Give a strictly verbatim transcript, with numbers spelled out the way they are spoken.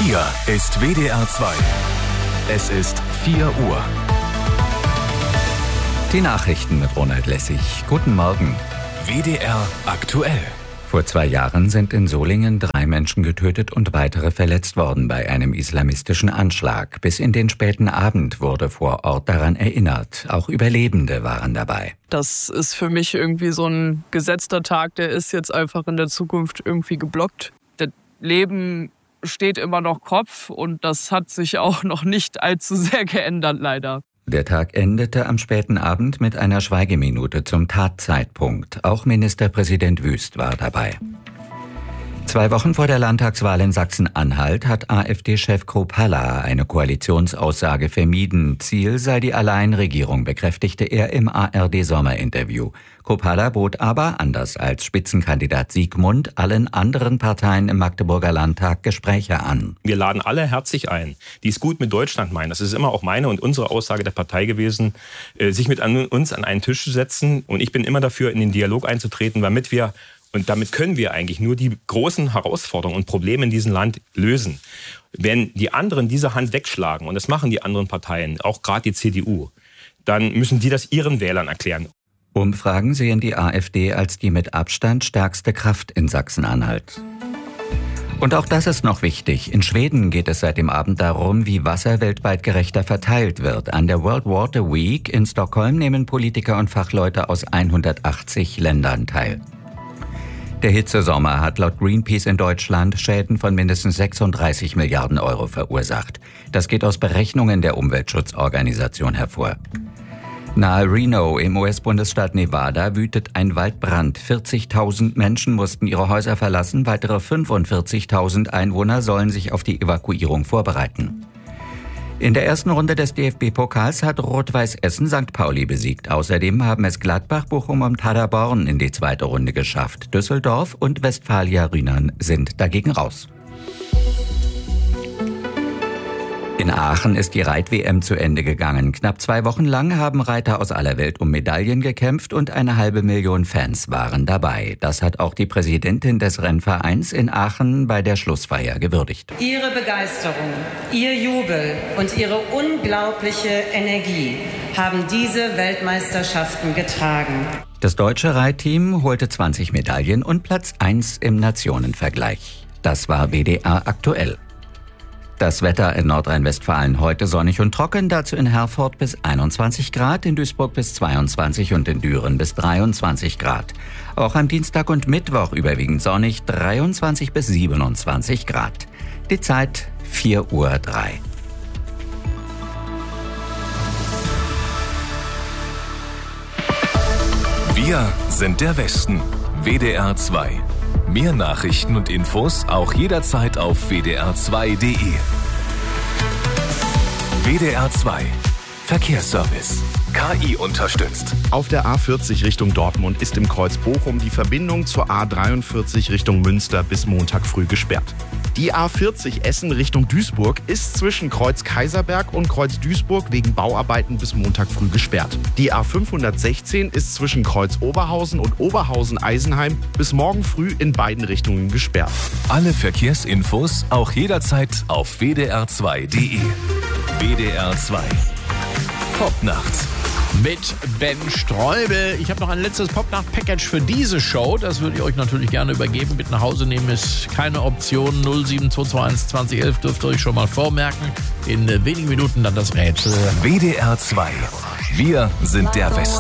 Hier ist W D R zwei. Es ist vier Uhr. Die Nachrichten mit Ronald Lessig. Guten Morgen. W D R aktuell. Vor zwei Jahren sind in Solingen drei Menschen getötet und weitere verletzt worden bei einem islamistischen Anschlag. Bis in den späten Abend wurde vor Ort daran erinnert. Auch Überlebende waren dabei. Das ist für mich irgendwie so ein gesetzter Tag, der ist jetzt einfach in der Zukunft irgendwie geblockt. Das Leben steht immer noch Kopf und das hat sich auch noch nicht allzu sehr geändert, leider. Der Tag endete am späten Abend mit einer Schweigeminute zum Tatzeitpunkt. Auch Ministerpräsident Wüst war dabei. Zwei Wochen vor der Landtagswahl in Sachsen-Anhalt hat AfD-Chef Kropalla eine Koalitionsaussage vermieden. Ziel sei die Alleinregierung, bekräftigte er im A R D-Sommerinterview. Kropalla bot aber, anders als Spitzenkandidat Siegmund, allen anderen Parteien im Magdeburger Landtag Gespräche an. Wir laden alle herzlich ein, die es gut mit Deutschland meinen. Das ist immer auch meine und unsere Aussage der Partei gewesen, sich mit uns an einen Tisch zu setzen. Und ich bin immer dafür, in den Dialog einzutreten, damit wir Und damit können wir eigentlich nur die großen Herausforderungen und Probleme in diesem Land lösen. Wenn die anderen diese Hand wegschlagen, und das machen die anderen Parteien, auch gerade die C D U, dann müssen die das ihren Wählern erklären. Umfragen sehen die AfD als die mit Abstand stärkste Kraft in Sachsen-Anhalt. Und auch das ist noch wichtig. In Schweden geht es seit dem Abend darum, wie Wasser weltweit gerechter verteilt wird. An der World Water Week in Stockholm nehmen Politiker und Fachleute aus hundertachtzig Ländern teil. Der Hitzesommer hat laut Greenpeace in Deutschland Schäden von mindestens sechsunddreißig Milliarden Euro verursacht. Das geht aus Berechnungen der Umweltschutzorganisation hervor. Nahe Reno im U S-Bundesstaat Nevada wütet ein Waldbrand. vierzigtausend Menschen mussten ihre Häuser verlassen. Weitere fünfundvierzigtausend Einwohner sollen sich auf die Evakuierung vorbereiten. In der ersten Runde des D F B-Pokals hat Rot-Weiß Essen Sankt Pauli besiegt. Außerdem haben es Gladbach, Bochum und Paderborn in die zweite Runde geschafft. Düsseldorf und Westfalia Rhynern sind dagegen raus. In Aachen ist die Reit-W M zu Ende gegangen. Knapp zwei Wochen lang haben Reiter aus aller Welt um Medaillen gekämpft und eine halbe Million Fans waren dabei. Das hat auch die Präsidentin des Rennvereins in Aachen bei der Schlussfeier gewürdigt. Ihre Begeisterung, Ihr Jubel und Ihre unglaubliche Energie haben diese Weltmeisterschaften getragen. Das deutsche Reitteam holte zwanzig Medaillen und Platz eins im Nationenvergleich. Das war W D R aktuell. Das Wetter in Nordrhein-Westfalen heute sonnig und trocken, dazu in Herford bis einundzwanzig Grad, in Duisburg bis zweiundzwanzig und in Düren bis dreiundzwanzig Grad. Auch am Dienstag und Mittwoch überwiegend sonnig, dreiundzwanzig bis siebenundzwanzig Grad. Die Zeit vier Uhr drei. Wir sind der Westen. W D R zwei. Mehr Nachrichten und Infos auch jederzeit auf w d r zwei punkt d e. W D R zwei. Verkehrsservice. K I unterstützt. Auf der A vierzig Richtung Dortmund ist im Kreuz Bochum die Verbindung zur A dreiundvierzig Richtung Münster bis Montag früh gesperrt. Die A vierzig Essen Richtung Duisburg ist zwischen Kreuz Kaiserberg und Kreuz Duisburg wegen Bauarbeiten bis Montag früh gesperrt. Die A fünfhundertsechzehn ist zwischen Kreuz Oberhausen und Oberhausen-Eisenheim bis morgen früh in beiden Richtungen gesperrt. Alle Verkehrsinfos auch jederzeit auf w d r zwei punkt d e. W D R zwei. Popnacht. Mit Ben Streubel. Ich habe noch ein letztes Popnacht-Package für diese Show. Das würde ich euch natürlich gerne übergeben. Mit nach Hause nehmen ist keine Option. null sieben zwei zwei eins zwanzig elf dürft ihr euch schon mal vormerken. In wenigen Minuten dann das Rätsel. W D R zwei. Wir sind der Westen.